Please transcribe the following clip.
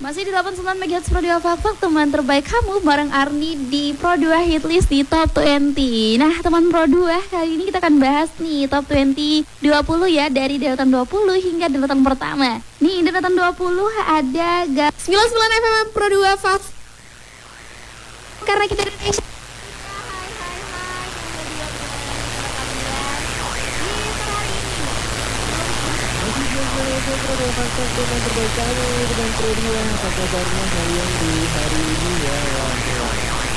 Masih di 89 MHz Pro 2 Fakfak, teman terbaik kamu bareng Arni di Pro 2 Hitlist di Top 20. Nah, teman Pro 2, kali ini kita akan bahas nih Top 20 20 ya, dari deretan 20 hingga deretan pertama. Nih, deretan 20 ada 99 FM Pro 2 Fakfak. Karena kita Indonesia. Pro 2 Fakfak teman terbaik kamu dengan Pro 2. Apa kabarnya kalian di hari ini ya? Wah,